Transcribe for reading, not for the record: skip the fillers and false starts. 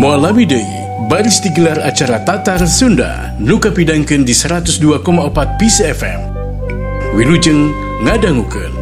Mualami deui baris digelar acara Tatar Sunda nu kapidangkeun di 102,4 Peace FM. Wilujeng ngadangukeun.